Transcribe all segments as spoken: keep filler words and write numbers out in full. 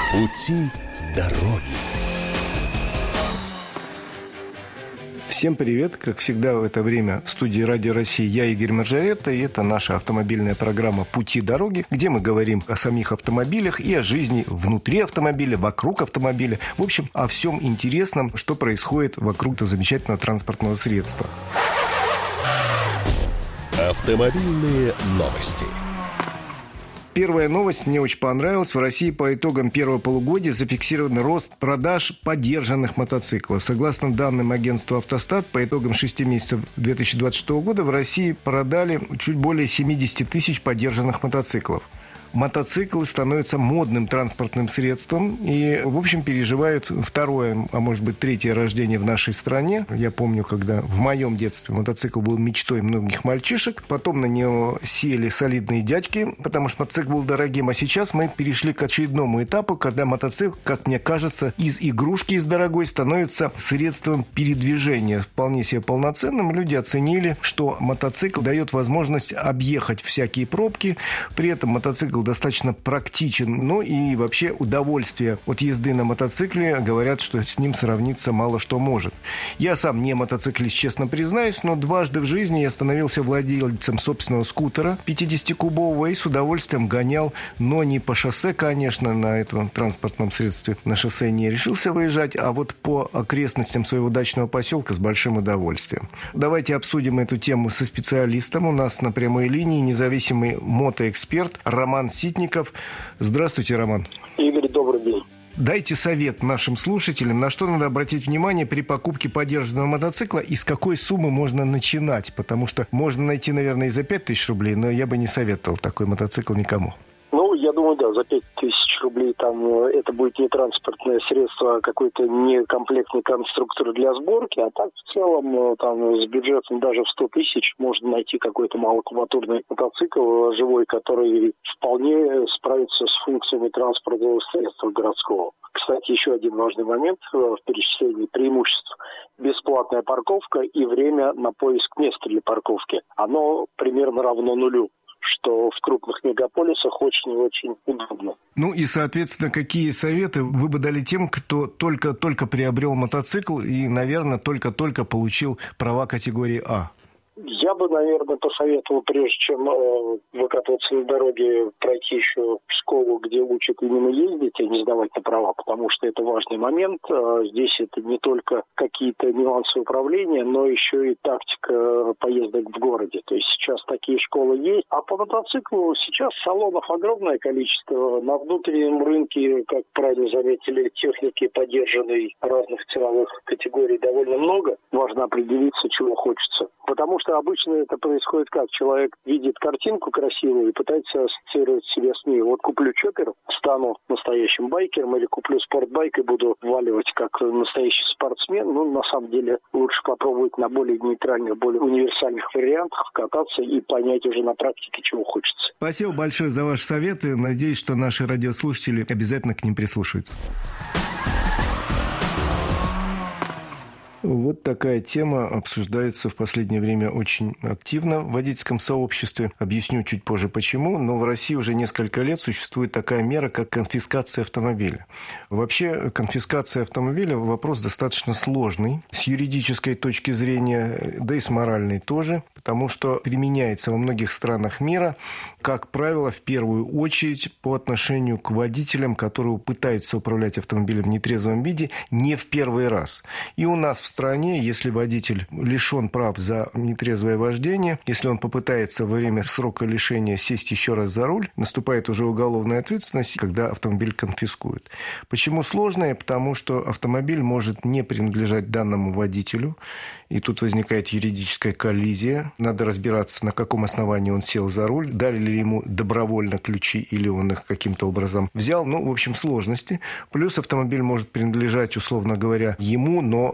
Пути дороги. Всем привет! Как всегда в это время в студии Радио России я, Игорь Маржаретта, и это наша автомобильная программа «Пути дороги», где мы говорим о самих автомобилях и о жизни внутри автомобиля, вокруг автомобиля. В общем, о всем интересном, что происходит вокруг этого замечательного транспортного средства. Автомобильные новости. Первая новость мне очень понравилась. В России по итогам первого полугодия зафиксирован рост продаж подержанных мотоциклов. Согласно данным агентства «Автостат», по итогам шести месяцев две тысячи двадцать шестого года в России продали чуть более семьдесят тысяч подержанных мотоциклов. Мотоциклы становятся модным транспортным средством и, в общем, переживают второе, а может быть, третье рождение в нашей стране. Я помню, когда в моем детстве мотоцикл был мечтой многих мальчишек. Потом на него сели солидные дядьки, потому что мотоцикл был дорогим. А сейчас мы перешли к очередному этапу, когда мотоцикл, как мне кажется, из игрушки, из дорогой, становится средством передвижения. Вполне себе полноценным. Люди оценили, что мотоцикл дает возможность объехать всякие пробки. При этом мотоцикл достаточно практичен, ну и вообще удовольствие от езды на мотоцикле, говорят, что с ним сравниться мало что может. Я сам не мотоциклист, честно признаюсь, но дважды в жизни я становился владельцем собственного скутера пятидесятикубового и с удовольствием гонял, но не по шоссе, конечно, на этом транспортном средстве на шоссе не решился выезжать, а вот по окрестностям своего дачного поселка с большим удовольствием. Давайте обсудим эту тему со специалистом. У нас на прямой линии независимый мотоэксперт Роман Ситников. Здравствуйте, Роман. Игорь, добрый день. Дайте совет нашим слушателям, на что надо обратить внимание при покупке подержанного мотоцикла и с какой суммы можно начинать. Потому что можно найти, наверное, и за пять тысяч рублей, но я бы не советовал такой мотоцикл никому. Ну, я думаю, да, за пять тысяч рублей там это будет не транспортное средство, а какой-то некомплектный конструктор для сборки. А так, в целом, там с бюджетом даже в сто тысяч можно найти какой-то малокубатурный мотоцикл живой, который вполне справится с функциями транспортного средства городского. Кстати, еще один важный момент в перечислении преимуществ. Бесплатная парковка и время на поиск места для парковки. Оно примерно равно нулю, что в крупных мегаполисах очень и очень удобно. Ну и, соответственно, какие советы вы бы дали тем, кто только-только приобрел мотоцикл и, наверное, только-только получил права категории А? Я бы, наверное, посоветовал, прежде чем э, выкатываться на дороге, пройти еще школу, где учат именно ездить, а не сдавать на права, потому что это важный момент. Э, здесь это не только какие-то нюансы управления, но еще и тактика поездок в городе. То есть сейчас такие школы есть. А по мотоциклу сейчас салонов огромное количество. На внутреннем рынке, как правильно заметили, техники подержанной разных ценовых категорий довольно много. Важно определиться, чего хочется. Потому что обычно это происходит как? Человек видит картинку красивую и пытается ассоциировать себя с ней. Вот куплю чоппер, стану настоящим байкером, или куплю спортбайк и буду валивать как настоящий спортсмен. Ну, на самом деле, лучше попробовать на более нейтральных, более универсальных вариантах кататься и понять уже на практике, чего хочется. Спасибо большое за ваши советы. Надеюсь, что наши радиослушатели обязательно к ним прислушаются. Вот такая тема обсуждается в последнее время очень активно в водительском сообществе. Объясню чуть позже почему, но в России уже несколько лет существует такая мера, как конфискация автомобиля. Вообще, конфискация автомобиля – вопрос достаточно сложный с юридической точки зрения, да и с моральной тоже, потому что применяется во многих странах мира, как правило, в первую очередь по отношению к водителям, которые пытаются управлять автомобилем в нетрезвом виде не в первый раз. И у нас в стране, если водитель лишен прав за нетрезвое вождение, если он попытается во время срока лишения сесть еще раз за руль, наступает уже уголовная ответственность, когда автомобиль конфискуют. Почему сложное? Потому что автомобиль может не принадлежать данному водителю, и тут возникает юридическая коллизия. Надо разбираться, на каком основании он сел за руль, дали ли ему добровольно ключи, или он их каким-то образом взял. Ну, в общем, сложности. Плюс автомобиль может принадлежать, условно говоря, ему, но тут существует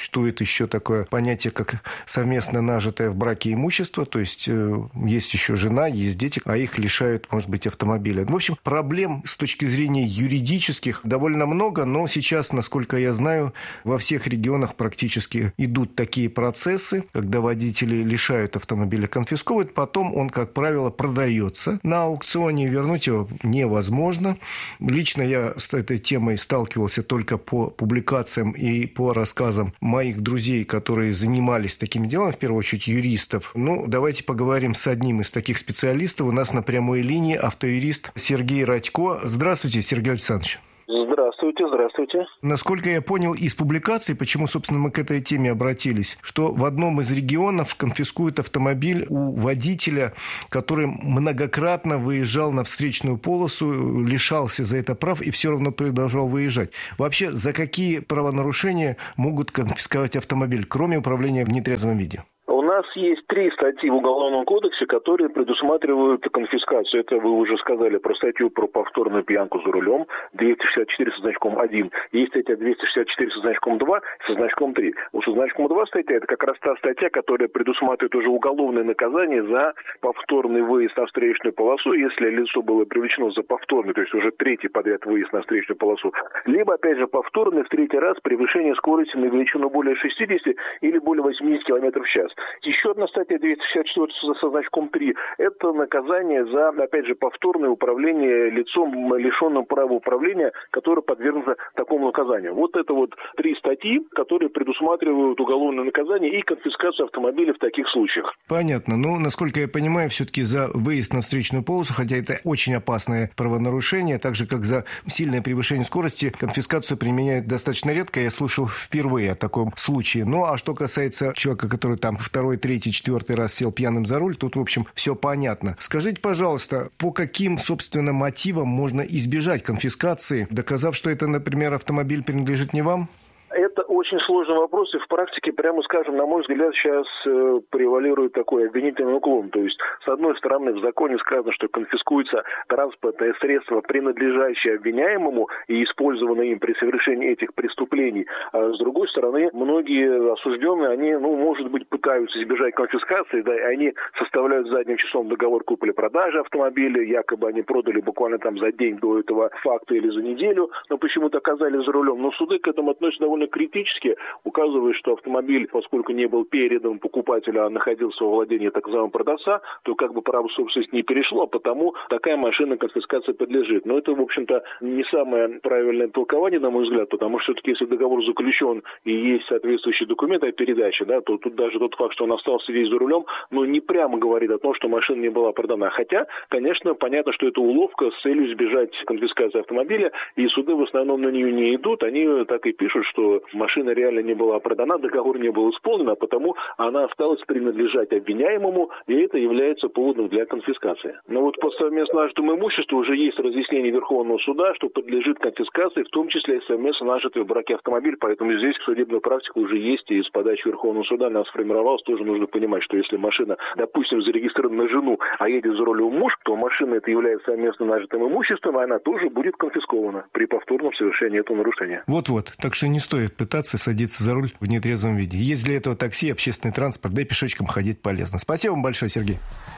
существует еще такое понятие, как совместно нажитое в браке имущество, то есть есть еще жена, есть дети, а их лишают, может быть, автомобиля. В общем, проблем с точки зрения юридических довольно много, но сейчас, насколько я знаю, во всех регионах практически идут такие процессы, когда водители лишают автомобиля, конфисковывают, потом он, как правило, продается на аукционе, вернуть его невозможно. Лично я с этой темой сталкивался только по публикациям и по рассказам моих друзей, которые занимались таким делом, в первую очередь юристов. Ну, давайте поговорим с одним из таких специалистов. У нас на прямой линии автоюрист Сергей Радько. Здравствуйте, Сергей Александрович. Здравствуйте, здравствуйте. Насколько я понял из публикаций, почему, собственно, мы к этой теме обратились, что в одном из регионов конфискуют автомобиль у водителя, который многократно выезжал на встречную полосу, лишался за это прав и все равно продолжал выезжать. Вообще, за какие правонарушения могут конфисковать автомобиль, кроме управления в нетрезвом виде? У нас есть три статьи в Уголовном кодексе, которые предусматривают конфискацию. Это вы уже сказали про статью про повторную пьянку за рулем, двести шестьдесят четыре со значком один. Есть статья двести шестьдесят четыре со значком два, со значком три. Вот со значком два статья, это как раз та статья, которая предусматривает уже уголовное наказание за повторный выезд на встречную полосу, если лицо было привлечено за повторный, то есть уже третий подряд выезд на встречную полосу, либо, опять же, повторный в третий раз превышение скорости на величину более шестидесяти или более восьмидесяти километров в час. Еще одна статья двести шестьдесят четыре со значком три. Это наказание за, опять же, повторное управление лицом, лишенным права управления, которое подвергнуто такому наказанию. Вот это вот три статьи, которые предусматривают уголовное наказание и конфискацию автомобиля в таких случаях. Понятно. Ну, насколько я понимаю, все-таки за выезд на встречную полосу, хотя это очень опасное правонарушение, так же, как за сильное превышение скорости, конфискацию применяют достаточно редко. Я слышал впервые о таком случае. Ну, а что касается человека, который там второй, третий, четвертый раз сел пьяным за руль, тут, в общем, все понятно. Скажите, пожалуйста, по каким, собственно, мотивам можно избежать конфискации, доказав, что это, например, автомобиль принадлежит не вам? Это очень сложный вопрос, и в практике, прямо скажем, на мой взгляд, сейчас э, превалирует такой обвинительный уклон. То есть, с одной стороны, в законе сказано, что конфискуется транспортное средство, принадлежащее обвиняемому и использованное им при совершении этих преступлений. А с другой стороны, многие осужденные, они, ну, может быть, пытаются избежать конфискации, да, и они составляют задним числом договор купли-продажи автомобиля, якобы они продали буквально там за день до этого факта или за неделю, но почему-то оказались за рулем. Но суды к этому относятся довольно критически, указывая, что автомобиль, поскольку не был передан покупателю, а находился во владении так называемого продавца, то как бы право собственности не перешло, а потому такая машина конфискации подлежит. Но это, в общем-то, не самое правильное толкование, на мой взгляд, потому что все-таки, если договор заключен и есть соответствующий документ о передаче, да, то тут даже тот факт, что он остался весь за рулем, но не прямо говорит о том, что машина не была продана. Хотя, конечно, понятно, что это уловка с целью избежать конфискации автомобиля, и суды в основном на нее не идут, они так и пишут, что машина реально не была продана, договор не был исполнен, а потому она осталась принадлежать обвиняемому, и это является поводом для конфискации. Но вот по совместно нажитому имуществу уже есть разъяснение Верховного суда, что подлежит конфискации, в том числе и совместно нажитый в браке автомобиль, поэтому здесь судебная практика уже есть, и с подачи Верховного суда она сформировалась. Тоже нужно понимать, что если машина, допустим, зарегистрирована на жену, а едет за рулем муж, то машина это является совместно нажитым имуществом, и она тоже будет конфискована при повторном совершении этого нарушения. Вот-вот, так что не стоит пытаться садиться за руль в нетрезвом виде. Есть для этого такси, общественный транспорт, да и пешочком ходить полезно. Спасибо вам большое, Сергей.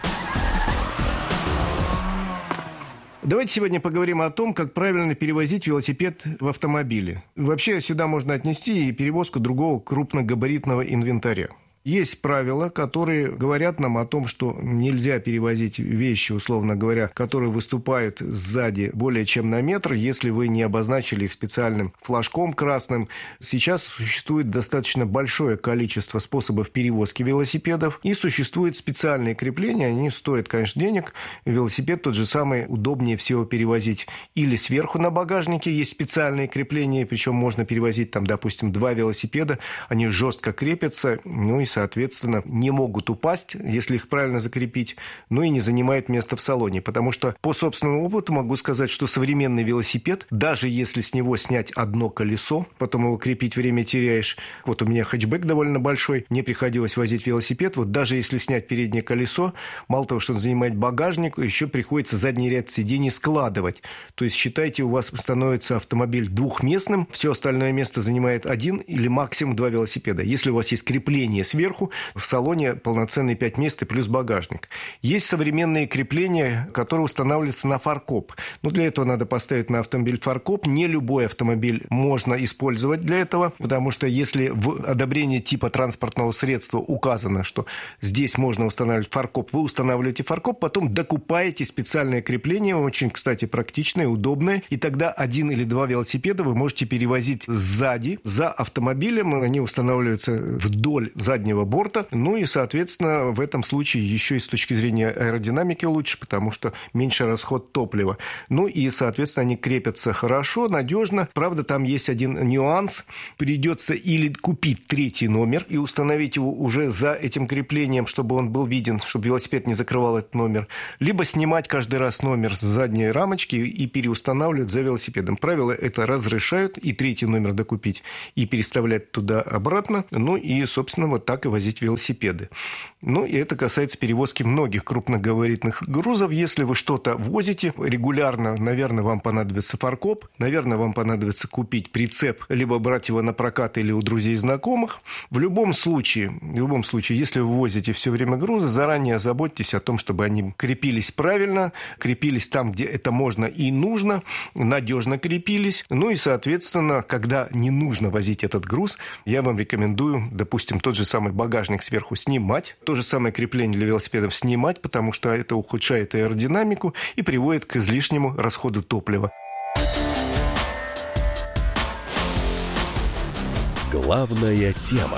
Давайте сегодня поговорим о том, как правильно перевозить велосипед в автомобиле. Вообще сюда можно отнести и перевозку другого крупногабаритного инвентаря. Есть правила, которые говорят нам о том, что нельзя перевозить вещи, условно говоря, которые выступают сзади более чем на метр, если вы не обозначили их специальным флажком красным. Сейчас существует достаточно большое количество способов перевозки велосипедов, и существуют специальные крепления, они стоят, конечно, денег. Велосипед тот же самый удобнее всего перевозить или сверху на багажнике, есть специальные крепления, причем можно перевозить там, допустим, два велосипеда, они жестко крепятся, ну и соответственно, не могут упасть, если их правильно закрепить, ну и не занимает место в салоне. Потому что по собственному опыту могу сказать, что современный велосипед, даже если с него снять одно колесо, потом его крепить время теряешь. Вот у меня хэтчбэк довольно большой, мне приходилось возить велосипед. Вот даже если снять переднее колесо, мало того, что он занимает багажник, еще приходится задний ряд сидений складывать. То есть, считайте, у вас становится автомобиль двухместным, все остальное место занимает один или максимум два велосипеда. Если у вас есть крепление сверху, в салоне полноценные пять мест и плюс багажник. Есть современные крепления, которые устанавливаются на фаркоп. Но для этого надо поставить на автомобиль фаркоп. Не любой автомобиль можно использовать для этого, потому что если в одобрении типа транспортного средства указано, что здесь можно устанавливать фаркоп, вы устанавливаете фаркоп, потом докупаете специальное крепление, очень, кстати, практичное, удобное, и тогда один или два велосипеда вы можете перевозить сзади, за автомобилем, они устанавливаются вдоль заднего борта, ну и, соответственно, в этом случае еще и с точки зрения аэродинамики лучше, потому что меньше расход топлива. Ну и, соответственно, они крепятся хорошо, надежно. Правда, там есть один нюанс. Придется или купить третий номер и установить его уже за этим креплением, чтобы он был виден, чтобы велосипед не закрывал этот номер, либо снимать каждый раз номер с задней рамочки и переустанавливать за велосипедом. Правила это разрешают и третий номер докупить, и переставлять туда обратно, ну и, собственно, вот так и возить велосипеды. Ну и это касается перевозки многих крупногабаритных грузов. Если вы что-то возите регулярно, наверное, вам понадобится фаркоп, наверное, вам понадобится купить прицеп, либо брать его на прокат или у друзей и знакомых. В любом случае, в любом случае, если вы возите все время грузы, заранее заботьтесь о том, чтобы они крепились правильно, крепились там, где это можно и нужно, надежно крепились. Ну и, соответственно, когда не нужно возить этот груз, я вам рекомендую, допустим, тот же самый багажник сверху снимать, то же самое крепление для велосипедов снимать, потому что это ухудшает аэродинамику и приводит к излишнему расходу топлива. Главная тема.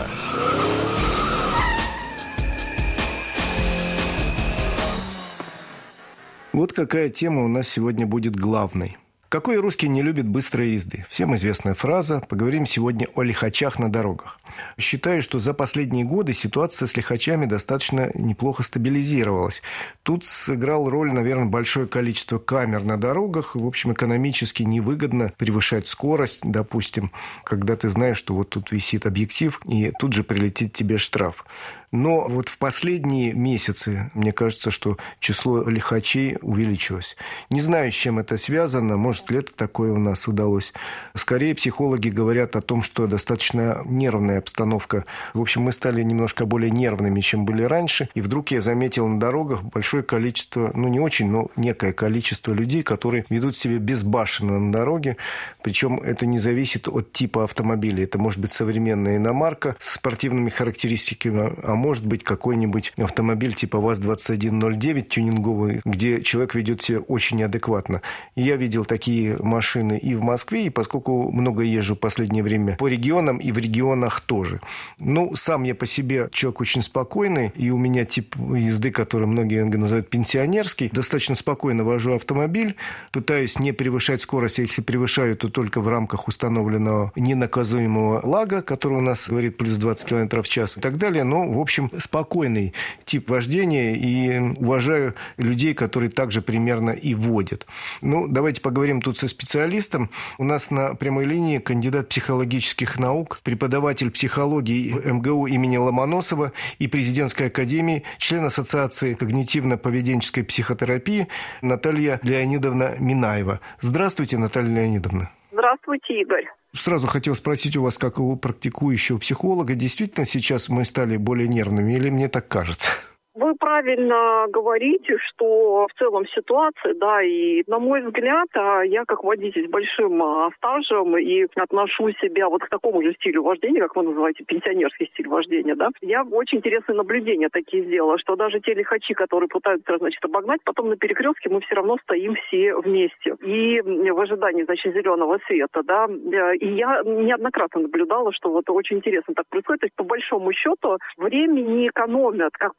Вот какая тема у нас сегодня будет главной. Какой русский не любит быстрой езды? Всем известная фраза. Поговорим сегодня о лихачах на дорогах. Считаю, что за последние годы ситуация с лихачами достаточно неплохо стабилизировалась. Тут сыграл роль, наверное, большое количество камер на дорогах. В общем, экономически невыгодно превышать скорость, допустим, когда ты знаешь, что вот тут висит объектив, и тут же прилетит тебе штраф. Но вот в последние месяцы, мне кажется, что число лихачей увеличилось. Не знаю, с чем это связано. Может, лето такое у нас удалось. Скорее, психологи говорят о том, что достаточно нервная обстановка. В общем, мы стали немножко более нервными, чем были раньше. И вдруг я заметил на дорогах большое количество, ну, не очень, но некое количество людей, которые ведут себя безбашенно на дороге. Причем это не зависит от типа автомобиля. Это может быть современная иномарка с спортивными характеристиками, а может быть какой-нибудь автомобиль типа ВАЗ двадцать один ноль девять тюнинговый, где человек ведет себя очень неадекватно. И я видел такие машины и в Москве, и поскольку много езжу в последнее время по регионам, и в регионах тоже. Ну, сам я по себе человек очень спокойный, и у меня тип езды, который многие называют пенсионерский, достаточно спокойно вожу автомобиль, пытаюсь не превышать скорость, а если превышаю, то только в рамках установленного ненаказуемого лага, который у нас говорит плюс двадцать километров в час и так далее. Но, в общем, спокойный тип вождения, и уважаю людей, которые также примерно и водят. Ну, давайте поговорим тут со специалистом. У нас на прямой линии кандидат психологических наук, преподаватель психологии эм гэ у имени Ломоносова и президентской академии, член Ассоциации когнитивно-поведенческой психотерапии Наталья Леонидовна Минаева. Здравствуйте, Наталья Леонидовна. Здравствуйте, Игорь. Сразу хотел спросить у вас, как у практикующего психолога, действительно сейчас мы стали более нервными или мне так кажется? Вы правильно говорите, что в целом ситуация, да, и на мой взгляд, я как водитель с большим стажем и отношу себя вот к такому же стилю вождения, как вы называете, пенсионерский стиль вождения, да, я очень интересные наблюдения такие сделала, что даже те лихачи, которые пытаются, значит, обогнать, потом на перекрестке мы все равно стоим все вместе. И в ожидании, значит, зеленого света, да, и я неоднократно наблюдала, что вот очень интересно так происходит. То есть, по большому счету, время не экономят, как правило,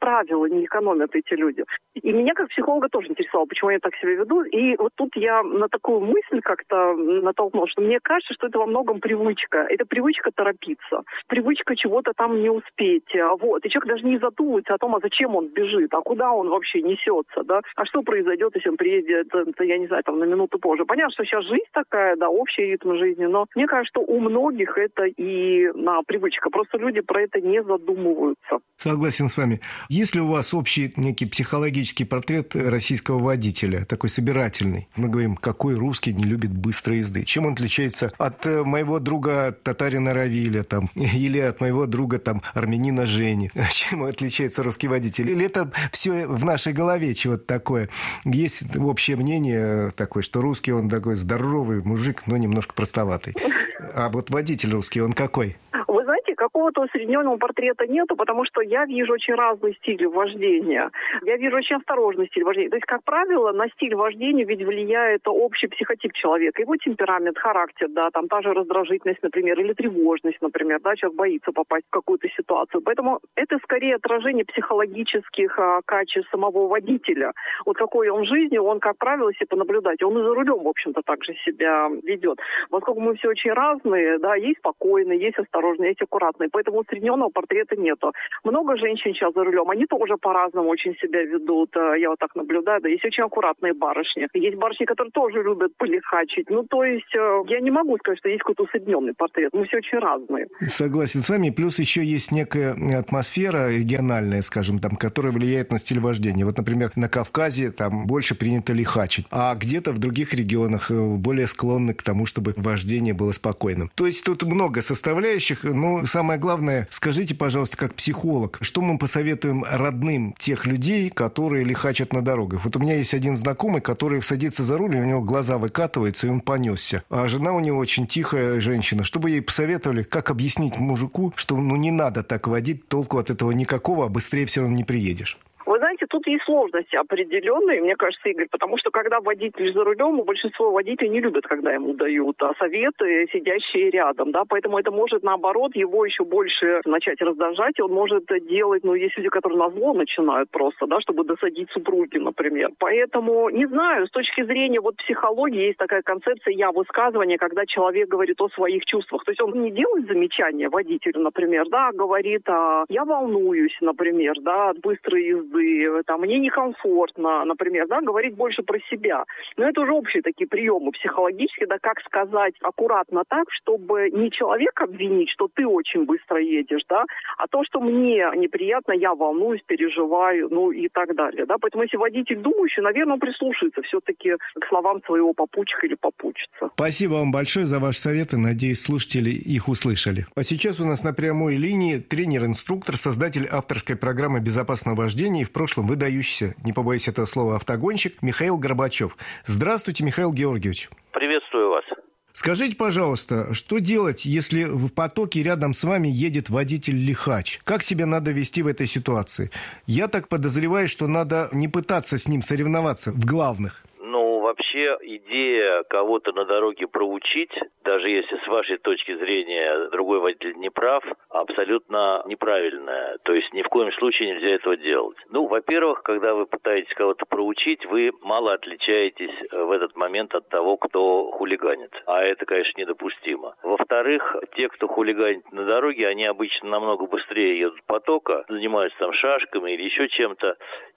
не экономят эти люди. И меня как психолога тоже интересовало, почему я так себя веду. И вот тут я на такую мысль как-то натолкнула, что мне кажется, что это во многом привычка. Это привычка торопиться, привычка чего-то там не успеть. Вот. И человек даже не задумывается о том, а зачем он бежит, а куда он вообще несется, да? А что произойдет, если он приедет, я не знаю, там на минуту позже. Понятно, что сейчас жизнь такая, да, общий ритм жизни, но мне кажется, что у многих это и на привычка. Просто люди про это не задумываются. Согласен с вами. Есть ли у вас общий некий психологический портрет российского водителя, такой собирательный? Мы говорим, какой русский не любит быстрой езды? Чем он отличается от моего друга татарина Равиля там, или от моего друга там, армянина Жени? Чем отличается русский водитель? Или это все в нашей голове чего-то такое? Есть общее мнение такое, что русский, он такой здоровый мужик, но немножко простоватый. А вот водитель русский, он какой? Вы знаете, какого-то усредненного портрета нету, потому что я вижу очень разный стиль вождения. Я вижу очень осторожный стиль вождения. То есть, как правило, на стиль вождения ведь влияет общий психотип человека, его темперамент, характер, да, там та же раздражительность, например, или тревожность, например, да, человек боится попасть в какую-то ситуацию. Поэтому это скорее отражение психологических а, качеств самого водителя. Вот какой он в жизни, он, как правило, себе понаблюдать. Он и за рулем, в общем-то, так же себя ведет. Поскольку мы все очень разные, да, есть спокойные, есть осторожные, есть аккуратные. Поэтому усредненного портрета нету. Много женщин сейчас за рулем, они тоже по-разному очень себя ведут. Я вот так наблюдаю. Да, есть очень аккуратные барышни. Есть барышни, которые тоже любят полихачить. Ну, то есть, я не могу сказать, что есть какой-то усредненный портрет. Мы все очень разные. Согласен с вами. Плюс еще есть некая атмосфера региональная, скажем, там, которая влияет на стиль вождения. Вот, например, на Кавказе там больше принято лихачить, а где-то в других регионах более склонны к тому, чтобы вождение было спокойным. То есть, тут много составляющих. Но самое главное, скажите, пожалуйста, как психолог, что мы посоветуем родным тех людей, которые лихачат на дорогах? Вот у меня есть один знакомый, который садится за руль, и у него глаза выкатываются, и он понесся. А жена у него очень тихая женщина. Что бы ей посоветовали, как объяснить мужику, что ну не надо так водить, толку от этого никакого, а быстрее все равно не приедешь? Вы знаете, тут есть сложности определенные, мне кажется, Игорь, потому что когда водитель за рулем, большинство водителей не любят, когда ему дают советы, сидящие рядом, да, поэтому это может, наоборот, его еще больше начать раздражать, и он может делать, ну, есть люди, которые назло начинают просто, да, чтобы досадить супруги, например. Поэтому, не знаю, с точки зрения вот психологии есть такая концепция «я-высказывание», когда человек говорит о своих чувствах, то есть он не делает замечания водителю, например, да, а говорит, а, я волнуюсь, например, да, от быстрой езды, там, мне некомфортно, например, да, говорить больше про себя. Но это уже общие такие приемы психологические, да, как сказать аккуратно так, чтобы не человека обвинить, что ты очень быстро едешь, да, а то, что мне неприятно, я волнуюсь, переживаю, ну и так далее, да. Поэтому если водитель думающий, наверное, он прислушается все-таки к словам своего попутчика или попутчицы. Спасибо вам большое за ваши советы. Надеюсь, слушатели их услышали. А сейчас у нас на прямой линии тренер-инструктор, создатель авторской программы безопасного вождения, в прошлом выдающийся, не побоюсь этого слова, автогонщик Михаил Горбачев. Здравствуйте, Михаил Георгиевич. Приветствую вас. Скажите, пожалуйста, что делать, если в потоке рядом с вами едет водитель-лихач? Как себя надо вести в этой ситуации? Я так подозреваю, что надо не пытаться с ним соревноваться в главных. Вообще идея кого-то на дороге проучить, даже если с вашей точки зрения другой водитель не прав, абсолютно неправильная. То есть ни в коем случае нельзя этого делать. Ну, во-первых, когда вы пытаетесь кого-то проучить, вы мало отличаетесь в этот момент от того, кто хулиганит. А это, конечно, недопустимо. Во-вторых, те, кто хулиганит на дороге, они обычно намного быстрее едут потока, занимаются там шашками или еще чем-то.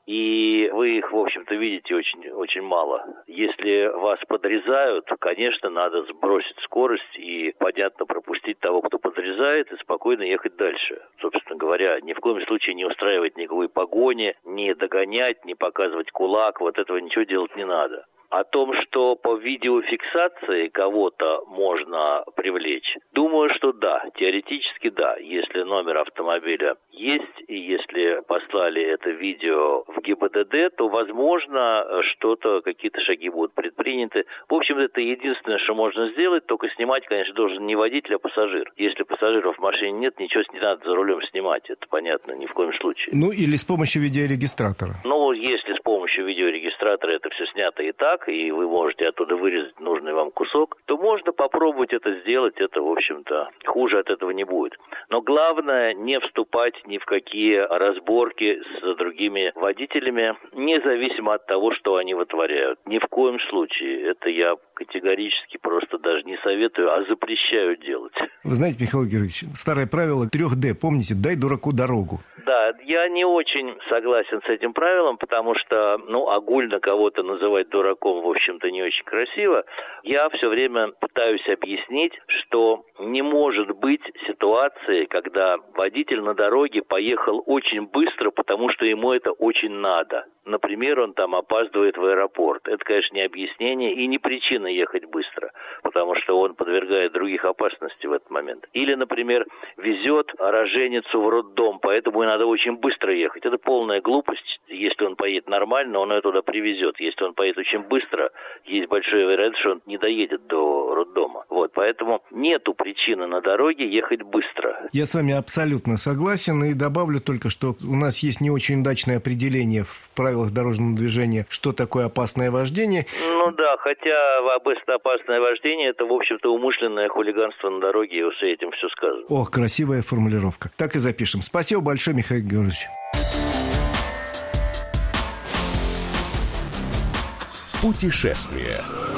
И вы их, в общем-то, видите очень, очень мало. Если вас подрезают, конечно, надо сбросить скорость и, понятно, пропустить того, кто подрезает, и спокойно ехать дальше. Собственно говоря, ни в коем случае не устраивать никакой погони, не догонять, не показывать кулак. Вот этого ничего делать не надо. О том, что по видеофиксации кого-то можно привлечь, думаю, что да, теоретически да. Если номер автомобиля есть, и если послали это видео в ГИБДД, то, возможно, что-то, какие-то шаги будут предприняты. В общем, это единственное, что можно сделать, только снимать, конечно, должен не водитель, а пассажир. Если пассажиров в машине нет, ничего не надо за рулем снимать, это понятно, ни в коем случае. Ну, или с помощью видеорегистратора. Ну, если с помощью видеорегистратора это все снято и так, и вы можете оттуда вырезать нужный вам кусок, то можно попробовать попробовать это сделать, это, в общем-то, хуже от этого не будет. Но главное не вступать ни в какие разборки с другими водителями, независимо от того, что они вытворяют. Ни в коем случае. Это я категорически просто даже не советую, а запрещаю делать. Вы знаете, Михаил Георгиевич, старое правило трех дэ, помните, дай дураку дорогу. Да, я не очень согласен с этим правилом, потому что, ну, огульно кого-то называть дураком, в общем-то, не очень красиво. Я все время пытаюсь объяснить, что не может быть ситуации, когда водитель на дороге поехал очень быстро, потому что ему это очень надо. Например, он там опаздывает в аэропорт. Это, конечно, не объяснение и не причина ехать быстро, потому что он подвергает других опасности в этот момент. Или, например, везет роженицу в роддом, поэтому и надо очень быстро ехать. Это полная глупость. Если он поедет нормально, он ее туда привезет. Если он поедет очень быстро, есть большая вероятность, что он не доедет до роддома. Вот, поэтому нету причины на дороге ехать быстро. Я с вами абсолютно согласен и добавлю только, что у нас есть не очень удачное определение в правилах дорожного движения, что такое опасное вождение. Ну да, хотя опасное вождение – это, в общем-то, умышленное хулиганство на дороге, и с этим все сказано. О, красивая формулировка. Так и запишем. Спасибо большое, Михаил Георгиевич. Путешествие.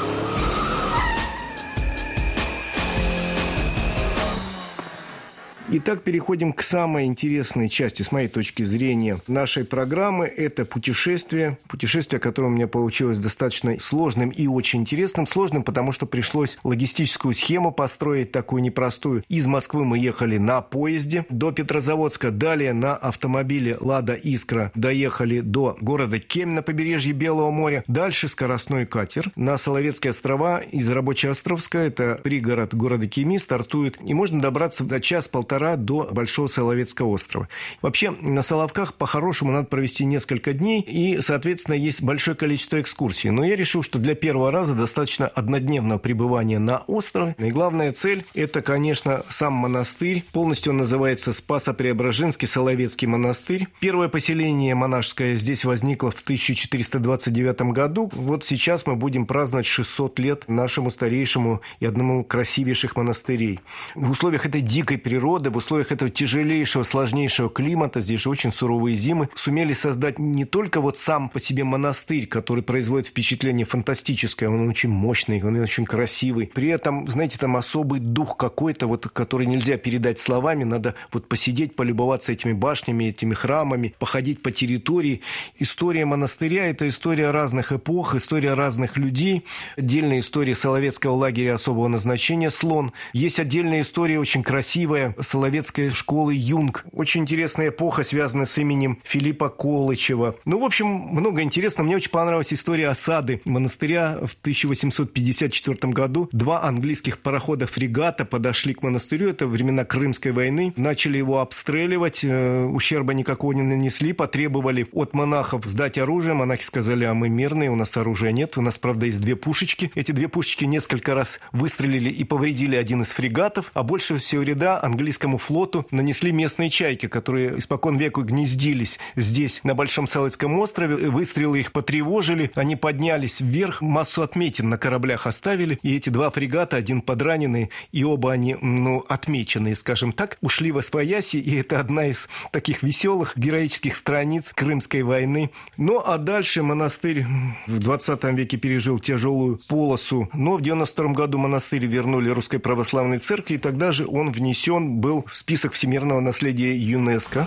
Итак, переходим к самой интересной части, с моей точки зрения, нашей программы. Это путешествие. Путешествие, которое у меня получилось достаточно сложным и очень интересным. Сложным, потому что пришлось логистическую схему построить, такую непростую. Из Москвы мы ехали на поезде до Петрозаводска. Далее на автомобиле «Лада Искра» доехали до города Кемь на побережье Белого моря. Дальше скоростной катер на Соловецкие острова из Рабочеостровска. Это пригород города Кеми, стартует. И можно добраться за час-полтора до Большого Соловецкого острова. Вообще, на Соловках по-хорошему надо провести несколько дней, и, соответственно, есть большое количество экскурсий. Но я решил, что для первого раза достаточно однодневного пребывания на острове. И главная цель – это, конечно, сам монастырь. Полностью он называется Спасо-Преображенский Соловецкий монастырь. Первое поселение монашеское здесь возникло в тысяча четыреста двадцать девятом году. Вот сейчас мы будем праздновать шестьсот лет нашему старейшему и одному красивейших монастырей. В условиях этой дикой природы, в условиях этого тяжелейшего, сложнейшего климата, здесь же очень суровые зимы, сумели создать не только вот сам по себе монастырь, который производит впечатление фантастическое, он очень мощный, он очень красивый. При этом, знаете, там особый дух какой-то, вот, который нельзя передать словами, надо вот посидеть, полюбоваться этими башнями, этими храмами, походить по территории. История монастыря – это история разных эпох, история разных людей. Отдельная история Соловецкого лагеря особого назначения «Слон». Есть отдельная история, очень красивая, Соловецкой школы «Юнг». Очень интересная эпоха, связанная с именем Филиппа Колычева. Ну, в общем, много интересного. Мне очень понравилась история осады монастыря в тысяча восемьсот пятьдесят четвёртом году. Два английских парохода-фрегата подошли к монастырю. Это времена Крымской войны. Начали его обстреливать. Ущерба никакого не нанесли. Потребовали от монахов сдать оружие. Монахи сказали: а мы мирные, у нас оружия нет. У нас, правда, есть две пушечки. Эти две пушечки несколько раз выстрелили и повредили один из фрегатов. А больше всего вреда английскому флоту нанесли местные чайки, которые испокон веку гнездились здесь, на Большом Соловецком острове. Выстрелы их потревожили. Они поднялись вверх, массу отметин на кораблях оставили. И эти два фрегата, один подраненный, и оба они, ну, отмеченные, скажем так, ушли восвояси. И это одна из таких веселых героических страниц Крымской войны. Ну, а дальше монастырь в двадцатом веке пережил тяжелую полосу. Но в девяносто втором году монастырь вернули Русской Православной Церкви, и тогда же он внесен был в список всемирного наследия ЮНЕСКО.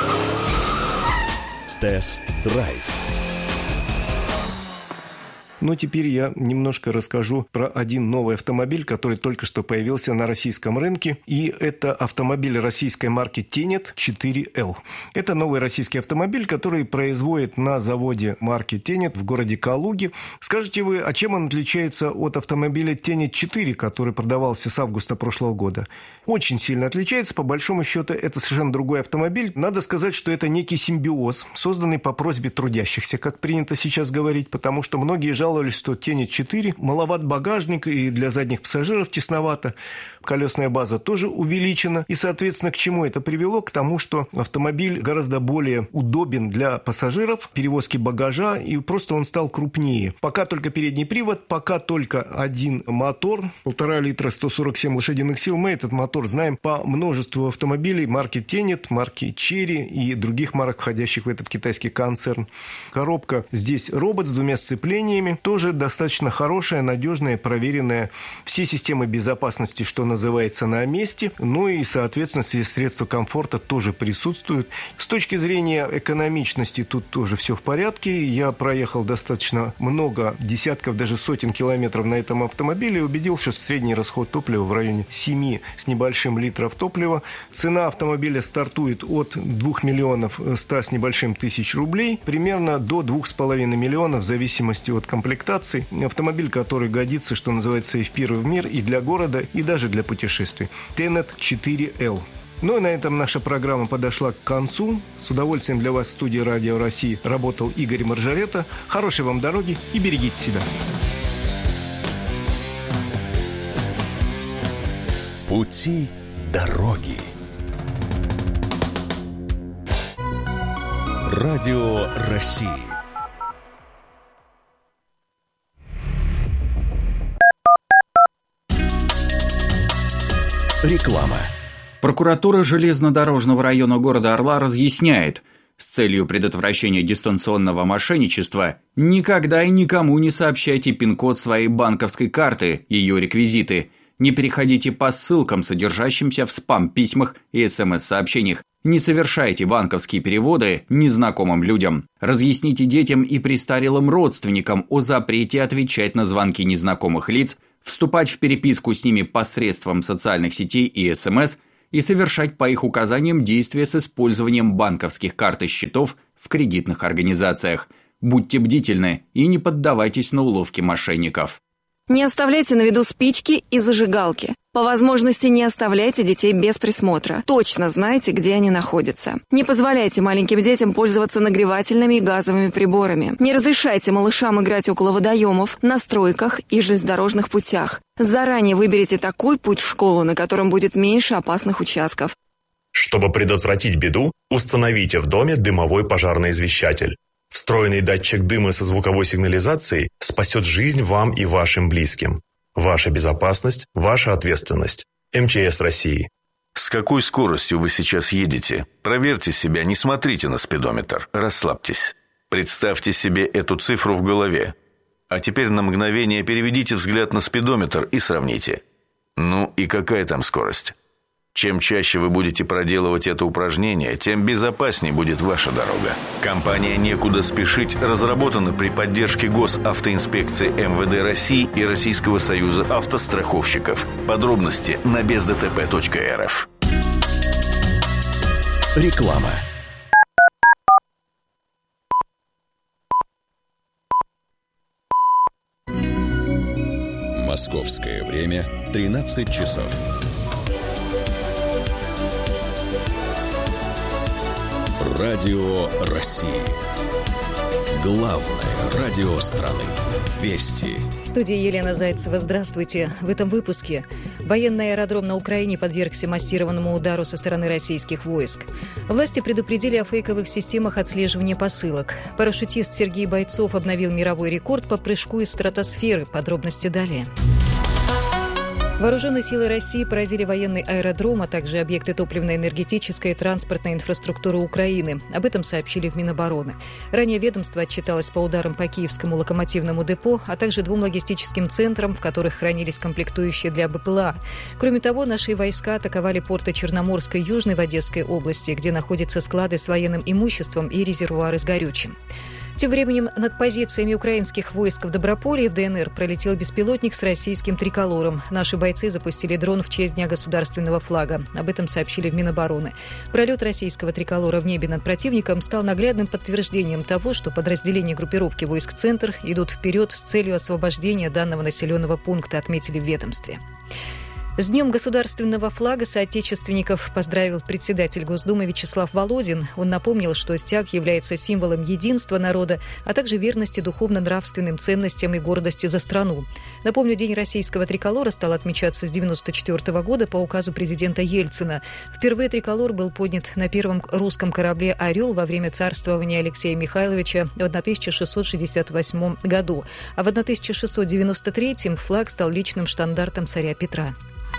Тест-драйв. Но теперь я немножко расскажу про один новый автомобиль, который только что появился на российском рынке. И это автомобиль российской марки Тенет четыре эл. Это новый российский автомобиль, который производит на заводе марки Тенет в городе Калуге. Скажете вы, а чем он отличается от автомобиля Тенет четыре, который продавался с августа прошлого года? Очень сильно отличается. По большому счету, это совершенно другой автомобиль. Надо сказать, что это некий симбиоз, созданный по просьбе трудящихся, как принято сейчас говорить, потому что многие жалуются пожаловались, что Тенет четыре, маловат багажник и для задних пассажиров тесновато. Колесная база тоже увеличена. И, соответственно, к чему это привело? К тому, что автомобиль гораздо более удобен для пассажиров, перевозки багажа, и просто он стал крупнее. Пока только передний привод, пока только один мотор, полтора литра, сто сорок семь лошадиных сил. Мы этот мотор знаем по множеству автомобилей марки Тенет, марки Черри и других марок, входящих в этот китайский концерн. Коробка здесь робот с двумя сцеплениями, тоже достаточно хорошая, надежная, проверенная. Все системы безопасности, что называется, на месте. Ну и, соответственно, все средства комфорта тоже присутствуют. С точки зрения экономичности тут тоже все в порядке. Я проехал достаточно много, десятков, даже сотен километров на этом автомобиле и убедился, что средний расход топлива в районе семи с небольшим литров топлива. Цена автомобиля стартует от двух миллионов ста с небольшим тысяч рублей, примерно до двух с половиной миллионов в зависимости от комплектации. Автомобиль, который годится, что называется, и в пир, и в мир, и для города, и даже для путешествий. Тенет четыре эл. Ну и на этом наша программа подошла к концу. С удовольствием для вас в студии Радио России работал Игорь Маржарета. Хорошей вам дороги и берегите себя. Пути дороги. Радио России. Реклама. Прокуратура железнодорожного района города Орла разъясняет, с целью предотвращения дистанционного мошенничества никогда и никому не сообщайте пин-код своей банковской карты, ее реквизиты. Не переходите по ссылкам, содержащимся в спам-письмах и смс-сообщениях. Не совершайте банковские переводы незнакомым людям. Разъясните детям и престарелым родственникам о запрете отвечать на звонки незнакомых лиц, вступать в переписку с ними посредством социальных сетей и СМС и совершать по их указаниям действия с использованием банковских карт и счетов в кредитных организациях. Будьте бдительны и не поддавайтесь на уловки мошенников. Не оставляйте на виду спички и зажигалки. По возможности не оставляйте детей без присмотра. Точно знайте, где они находятся. Не позволяйте маленьким детям пользоваться нагревательными и газовыми приборами. Не разрешайте малышам играть около водоемов, на стройках и железнодорожных путях. Заранее выберите такой путь в школу, на котором будет меньше опасных участков. Чтобы предотвратить беду, установите в доме дымовой пожарный извещатель. Встроенный датчик дыма со звуковой сигнализацией спасет жизнь вам и вашим близким. Ваша безопасность – ваша ответственность. эм че эс России. С какой скоростью вы сейчас едете? Проверьте себя, не смотрите на спидометр, расслабьтесь. Представьте себе эту цифру в голове. А теперь на мгновение переведите взгляд на спидометр и сравните. Ну и какая там скорость? Чем чаще вы будете проделывать это упражнение, тем безопаснее будет ваша дорога. Компания «Некуда спешить» разработана при поддержке Госавтоинспекции эм вэ дэ России и Российского союза автостраховщиков. Подробности на без дэ тэ пэ точка эр эф. Реклама. Московское время тринадцать часов. Радио России. Главное радио страны. Вести. В студии Елена Зайцева. Здравствуйте. В этом выпуске. Военный аэродром на Украине подвергся массированному удару со стороны российских войск. Власти предупредили о фейковых системах отслеживания посылок. Парашютист Сергей Бойцов обновил мировой рекорд по прыжку из стратосферы. Подробности далее. Вооруженные силы России поразили военный аэродром, а также объекты топливно-энергетической и транспортной инфраструктуры Украины. Об этом сообщили в Минобороны. Ранее ведомство отчиталось по ударам по Киевскому локомотивному депо, а также двум логистическим центрам, в которых хранились комплектующие для бэ пэ эл а. Кроме того, наши войска атаковали порты Черноморской и Южной в Одесской области, где находятся склады с военным имуществом и резервуары с горючим. Тем временем над позициями украинских войск в Доброполе и в дэ эн эр пролетел беспилотник с российским триколором. Наши бойцы запустили дрон в честь Дня государственного флага. Об этом сообщили в Минобороны. Пролет российского триколора в небе над противником стал наглядным подтверждением того, что подразделения группировки войск «Центр» идут вперед с целью освобождения данного населенного пункта, отметили в ведомстве. С Днем государственного флага соотечественников поздравил председатель Госдумы Вячеслав Володин. Он напомнил, что стяг является символом единства народа, а также верности духовно-нравственным ценностям и гордости за страну. Напомню, День российского триколора стал отмечаться с девяносто четвёртого года по указу президента Ельцина. Впервые триколор был поднят на первом русском корабле «Орел» во время царствования Алексея Михайловича в тысяча шестьсот шестьдесят восьмом году, а в тысяча шестьсот девяносто третьем флаг стал личным штандартом царя Петра.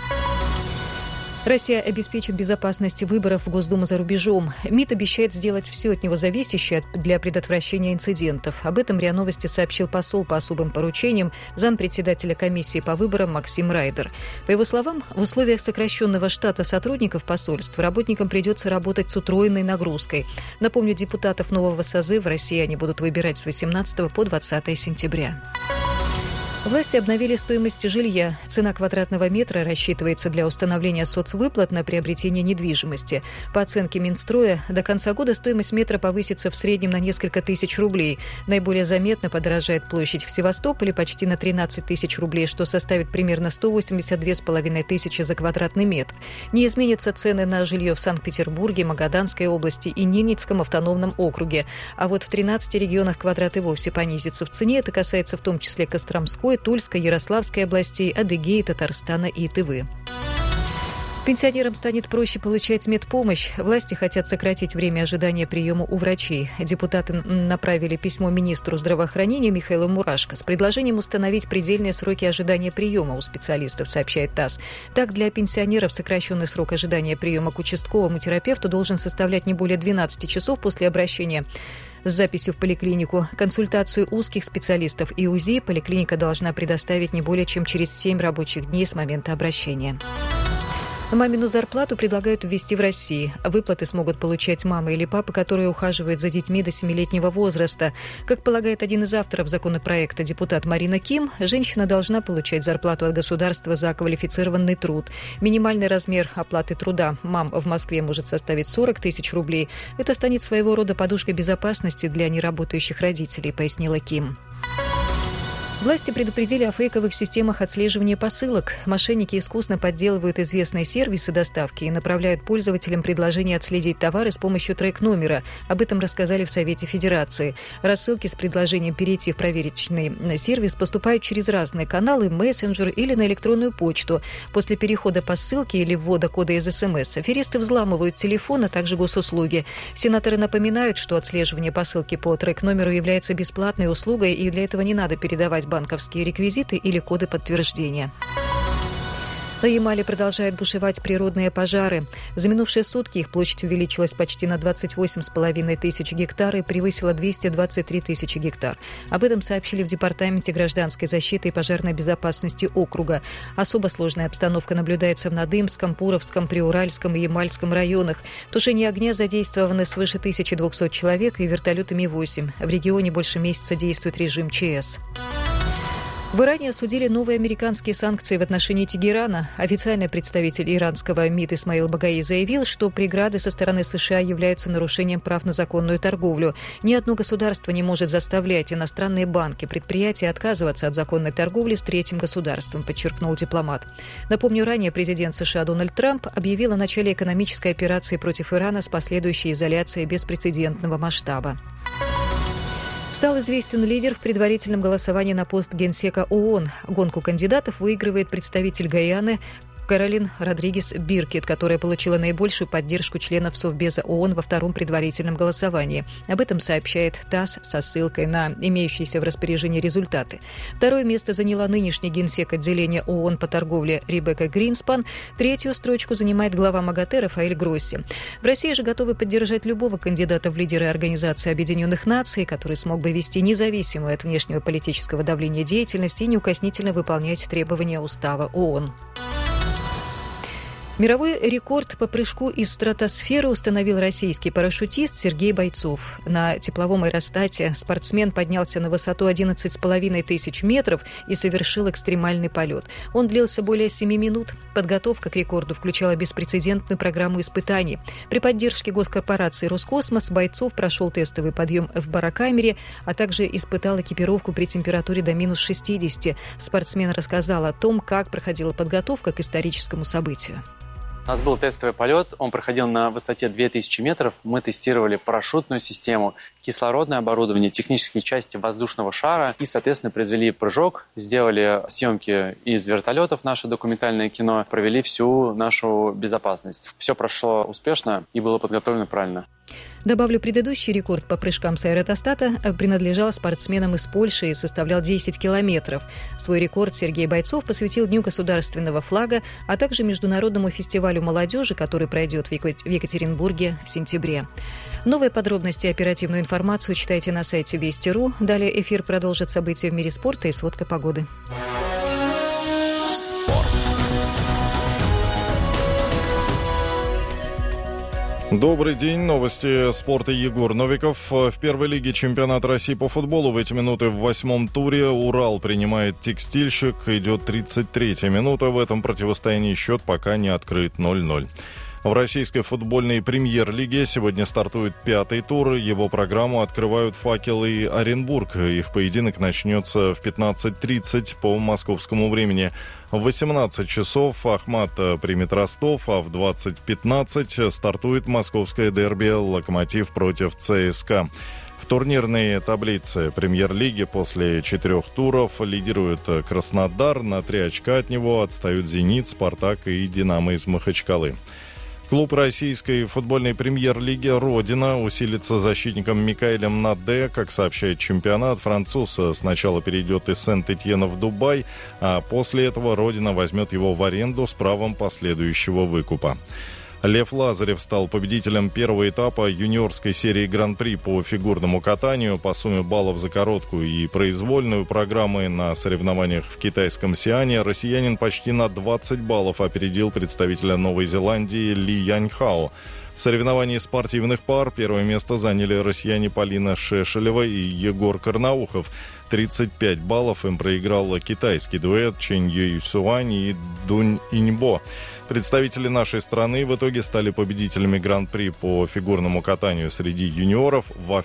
Россия обеспечит безопасность выборов в Госдуму за рубежом. МИД обещает сделать все от него зависящее для предотвращения инцидентов. Об этом РИА Новости сообщил посол по особым поручениям, зампредседателя комиссии по выборам Максим Райдер. По его словам, в условиях сокращенного штата сотрудников посольств работникам придется работать с утроенной нагрузкой. Напомню, депутатов нового созыва россияне будут выбирать с восемнадцатого по двадцатое сентября. Власти обновили стоимость жилья. Цена квадратного метра рассчитывается для установления соцвыплат на приобретение недвижимости. По оценке Минстроя, до конца года стоимость метра повысится в среднем на несколько тысяч рублей. Наиболее заметно подорожает площадь в Севастополе почти на тринадцать тысяч рублей, что составит примерно сто восемьдесят две с половиной тысячи за квадратный метр. Не изменятся цены на жилье в Санкт-Петербурге, Магаданской области и Ненецком автономном округе. А вот в тринадцати регионах квадрат и вовсе понизится в цене. Это касается в том числе Костромской, Тульской, Ярославской областей, Адыгеи, Татарстана и Тывы. Пенсионерам станет проще получать медпомощь. Власти хотят сократить время ожидания приема у врачей. Депутаты направили письмо министру здравоохранения Михаилу Мурашко с предложением установить предельные сроки ожидания приема у специалистов, сообщает ТАСС. Так, для пенсионеров сокращенный срок ожидания приема к участковому терапевту должен составлять не более двенадцати часов после обращения с записью в поликлинику. Консультацию узких специалистов и УЗИ поликлиника должна предоставить не более чем через семь рабочих дней с момента обращения. Мамину зарплату предлагают ввести в России. Выплаты смогут получать мамы или папы, которые ухаживают за детьми до семилетнего возраста. Как полагает один из авторов законопроекта, депутат Марина Ким, женщина должна получать зарплату от государства за квалифицированный труд. Минимальный размер оплаты труда мам в Москве может составить сорок тысяч рублей. Это станет своего рода подушкой безопасности для неработающих родителей, пояснила Ким. Власти предупредили о фейковых системах отслеживания посылок. Мошенники искусно подделывают известные сервисы доставки и направляют пользователям предложение отследить товары с помощью трек-номера. Об этом рассказали в Совете Федерации. Рассылки с предложением перейти в проверочный сервис поступают через разные каналы, мессенджер или на электронную почту. После перехода по ссылке или ввода кода из СМС аферисты взламывают телефон, а также госуслуги. Сенаторы напоминают, что отслеживание посылки по трек-номеру является бесплатной услугой, и для этого не надо передавать банковские реквизиты или коды подтверждения. На Ямале продолжают бушевать природные пожары. За минувшие сутки их площадь увеличилась почти на двадцать восемь с половиной тысяч гектар и превысила двести двадцать три тысячи гектар. Об этом сообщили в Департаменте гражданской защиты и пожарной безопасности округа. Особо сложная обстановка наблюдается в Надымском, Пуровском, Приуральском и Ямальском районах. В тушении огня задействованы свыше тысячи двухсот человек и вертолетами восемь. В регионе больше месяца действует режим ЧС. В Иране осудили новые американские санкции в отношении Тегерана. Официальный представитель иранского МИД Исмаил Багаи заявил, что преграды со стороны США являются нарушением прав на законную торговлю. Ни одно государство не может заставлять иностранные банки, предприятия отказываться от законной торговли с третьим государством, подчеркнул дипломат. Напомню, ранее президент США Дональд Трамп объявил о начале экономической операции против Ирана с последующей изоляцией беспрецедентного масштаба. Стал известен лидер в предварительном голосовании на пост генсека ООН. Гонку кандидатов выигрывает представитель Гайаны Кэролин Родригес Биркет, которая получила наибольшую поддержку членов Совбеза ООН во втором предварительном голосовании. Об этом сообщает ТАСС со ссылкой на имеющиеся в распоряжении результаты. Второе место заняла нынешний генсек отделения ООН по торговле Ребекка Гринспан. Третью строчку занимает глава МАГАТЭ Рафаэль Гросси. В России же готовы поддержать любого кандидата в лидеры Организации Объединенных Наций, который смог бы вести независимую от внешнего политического давления деятельность и неукоснительно выполнять требования Устава ООН. Мировой рекорд по прыжку из стратосферы установил российский парашютист Сергей Бойцов. На тепловом аэростате спортсмен поднялся на высоту одиннадцать с половиной тысяч метров и совершил экстремальный полет. Он длился более семи минут. Подготовка к рекорду включала беспрецедентную программу испытаний. При поддержке госкорпорации «Роскосмос» Бойцов прошел тестовый подъем в барокамере, а также испытал экипировку при температуре до минус шестидесяти. Спортсмен рассказал о том, как проходила подготовка к историческому событию. У нас был тестовый полет, он проходил на высоте две тысячи метров. Мы тестировали парашютную систему, кислородное оборудование, технические части воздушного шара и, соответственно, произвели прыжок, сделали съемки из вертолетов, наше документальное кино, провели всю нашу безопасность. Все прошло успешно и было подготовлено правильно. Добавлю, предыдущий рекорд по прыжкам с аэротостата принадлежал спортсменам из Польши и составлял десять километров. Свой рекорд Сергей Бойцов посвятил Дню государственного флага, а также Международному фестивалю молодежи, который пройдет в Екатеринбурге в сентябре. Новые подробности и оперативную информацию читайте на сайте Вести точка ру. Далее эфир продолжит события в мире спорта и сводка погоды. Спорт. Добрый день. Новости спорта. Егор Новиков. В первой лиге чемпионата России по футболу в эти минуты в восьмом туре Урал принимает Текстильщик. Идет тридцать третья минута. В этом противостоянии счет пока не открыт ноль ноль. В российской футбольной премьер-лиге сегодня стартует пятый тур. Его программу открывают «Факел» и «Оренбург». Их поединок начнется в пятнадцать тридцать по московскому времени. В восемнадцать часов Ахмат примет Ростов, а в двадцать пятнадцать стартует московское дерби «Локомотив» против ЦСКА. В турнирной таблице премьер-лиги после четырех туров лидирует Краснодар. На три очка от него отстают «Зенит», «Спартак» и «Динамо» из Махачкалы. Клуб российской футбольной премьер-лиги «Родина» усилится защитником Микаэлем Наде. Как сообщает чемпионат, француз сначала перейдет из Сент-Этьена в Дубай, а после этого «Родина» возьмет его в аренду с правом последующего выкупа. Лев Лазарев стал победителем первого этапа юниорской серии Гран-при по фигурному катанию. По сумме баллов за короткую и произвольную программы на соревнованиях в китайском Сиане россиянин почти на двадцать баллов опередил представителя Новой Зеландии Ли Яньхао. В соревновании спортивных пар первое место заняли россияне Полина Шешелева и Егор Карнаухов. тридцать пять баллов им проиграл китайский дуэт Чэнь Юйсуань и Дунь Иньбо. Представители нашей страны в итоге стали победителями Гран-при по фигурному катанию среди юниоров. Во